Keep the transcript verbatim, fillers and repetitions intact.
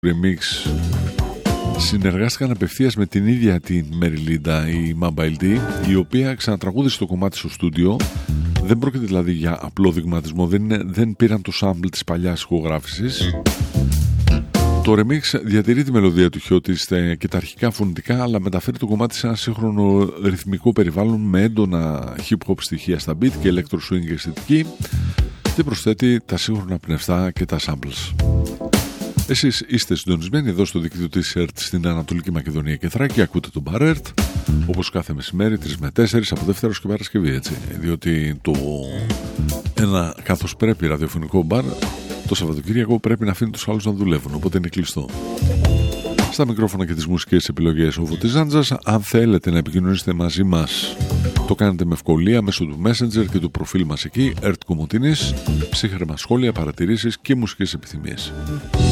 remix συνεργάστηκαν απευθείας με την ίδια την Μεριλίντα, η Mobile D, η οποία ξανατραγούδησε το κομμάτι στο στούντιο. Δεν πρόκειται δηλαδή για απλό δειγματισμό, δεν, είναι, δεν πήραν το sample της παλιάς ηχογράφησης. Το remix διατηρεί τη μελωδία του χιώτη και τα αρχικά φωνητικά, αλλά μεταφέρει το κομμάτι σε ένα σύγχρονο ρυθμικό περιβάλλον με έντονα hip-hop στοιχεία στα beat και electro swing αισθητική και προσθέτει τα σύγχρονα πνευστά και τα samples. Εσείς είστε συντονισμένοι εδώ στο δίκτυο της ΕΡΤ στην Ανατολική Μακεδονία και Θράκη. Ακούτε τον Bar ΕΡΤ όπως κάθε μεσημέρι τρεις με τέσσερις από Δευτέρα και Παρασκευή, έτσι. Διότι το ένα καθώς πρέπει ραδιοφωνικό μπαρ το Σαββατοκύριακο πρέπει να αφήνει τους άλλους να δουλεύουν, οπότε είναι κλειστό. Στα μικρόφωνα και τις μουσικές επιλογές ο Φωτής Ζάντζας. Αν θέλετε να επικοινωνήσετε μαζί μας, το κάνετε με ευκολία μέσω του Messenger και του προφίλ μας εκεί, ΕΡΤ Κομωτινής, ψύχρεμα σχόλια, παρατηρήσεις και μουσικές επιθυμίες.